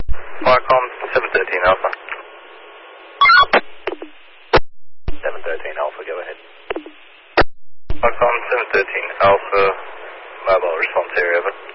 Viacom 713 Alpha. 713 Alpha, go ahead. Viacom 713 Alpha, mobile response area, over.